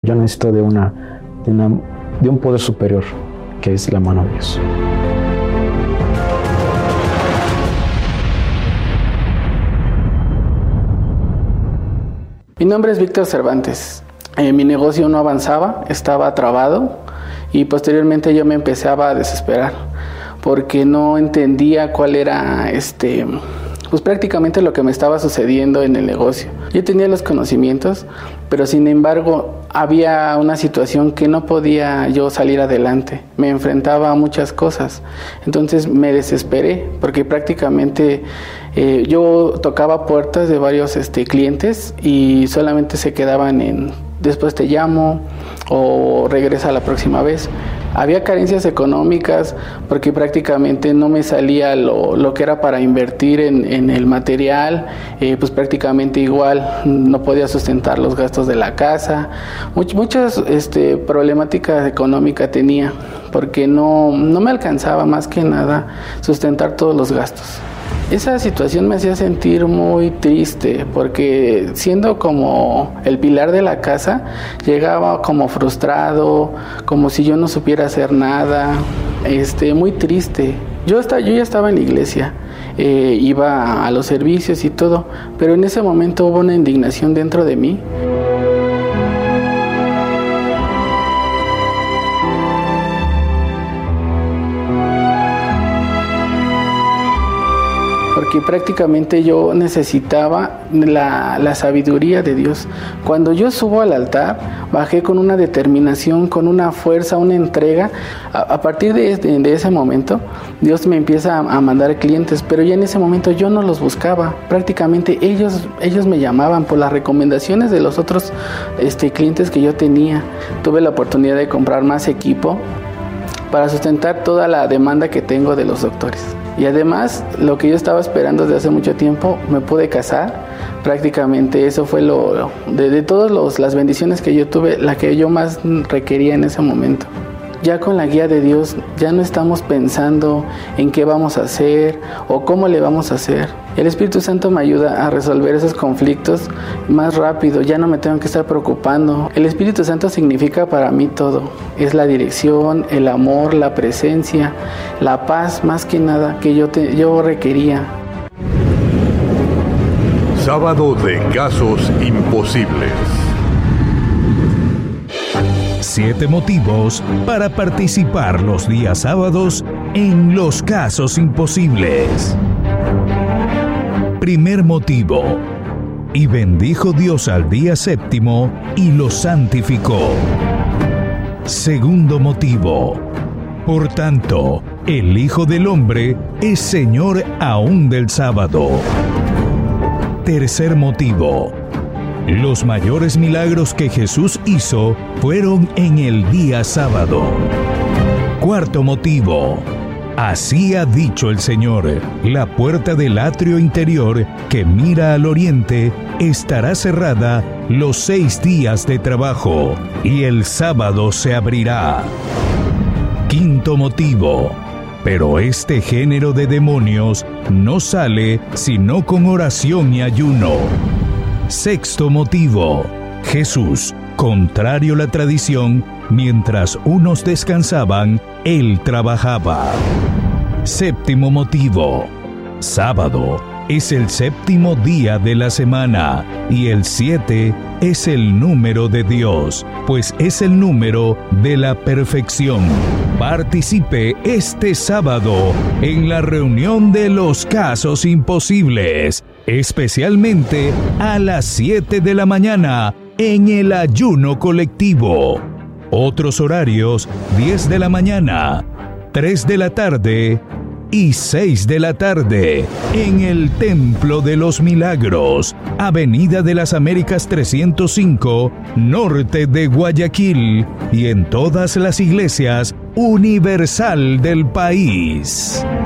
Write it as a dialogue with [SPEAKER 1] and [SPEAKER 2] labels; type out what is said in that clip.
[SPEAKER 1] Yo necesito de un poder superior, que es la mano de Dios.
[SPEAKER 2] Mi nombre es Víctor Cervantes. Mi negocio no avanzaba, estaba trabado y posteriormente yo me empezaba a desesperar porque no entendía cuál era pues prácticamente lo que me estaba sucediendo en el negocio. Yo tenía los conocimientos, pero sin embargo había una situación que no podía yo salir adelante. Me enfrentaba a muchas cosas. Entonces me desesperé porque prácticamente yo tocaba puertas de varios clientes y solamente se quedaban en después te llamo o regresa la próxima vez. Había carencias económicas porque prácticamente no me salía lo que era para invertir en el material, pues prácticamente igual no podía sustentar los gastos de la casa. Muchas problemáticas económicas tenía porque no me alcanzaba más que nada sustentar todos los gastos. Esa situación me hacía sentir muy triste porque siendo como el pilar de la casa, llegaba como frustrado, como si yo no supiera hacer nada, muy triste. Yo ya estaba en la iglesia, iba a los servicios y todo, pero en ese momento hubo una indignación dentro de mí. Porque prácticamente yo necesitaba la sabiduría de Dios. Cuando yo subo al altar, bajé con una determinación, con una fuerza, una entrega. A partir de ese momento, Dios me empieza a mandar clientes, pero ya en ese momento yo no los buscaba. Prácticamente ellos me llamaban por las recomendaciones de los otros clientes que yo tenía. Tuve la oportunidad de comprar más equipo para sustentar toda la demanda que tengo de los doctores. Y además, lo que yo estaba esperando desde hace mucho tiempo, me pude casar. Prácticamente eso fue de todas las bendiciones que yo tuve, la que yo más requería en ese momento. Ya con la guía de Dios, ya no estamos pensando en qué vamos a hacer o cómo le vamos a hacer. El Espíritu Santo me ayuda a resolver esos conflictos más rápido, ya no me tengo que estar preocupando. El Espíritu Santo significa para mí todo. Es la dirección, el amor, la presencia, la paz, más que nada, que yo requería.
[SPEAKER 3] Sábado de Casos Imposibles.
[SPEAKER 4] 7 motivos para participar los días sábados en los Casos Imposibles. Primer motivo: y bendijo Dios al día séptimo y lo santificó. Segundo motivo: por tanto, el Hijo del Hombre es Señor aún del sábado. Tercer motivo: los mayores milagros que Jesús hizo fueron en el día sábado. Cuarto motivo: así ha dicho el Señor, la puerta del atrio interior que mira al oriente estará cerrada los 6 días de trabajo, y el sábado se abrirá. Quinto motivo: pero este género de demonios no sale sino con oración y ayuno. Sexto motivo: Jesús, contrario a la tradición, mientras unos descansaban, Él trabajaba. Séptimo motivo: sábado es el 7º día de la semana, y el 7 es el número de Dios, pues es el número de la perfección. Participe este sábado en la reunión de los Casos Imposibles, especialmente a las 7 de la mañana en el ayuno colectivo. Otros horarios: 10 de la mañana, 3 de la tarde y 6 de la tarde en el Templo de los Milagros, Avenida de las Américas 305, norte de Guayaquil, y en todas las iglesias universal del país.